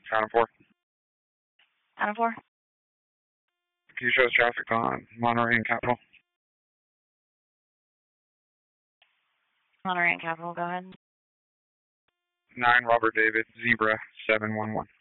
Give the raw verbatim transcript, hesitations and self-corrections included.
Adam four. Adam four. Can you show us traffic on Monterey and Capitol? Monterey and Capitol, go ahead. nine Robert David, Zebra seven one one.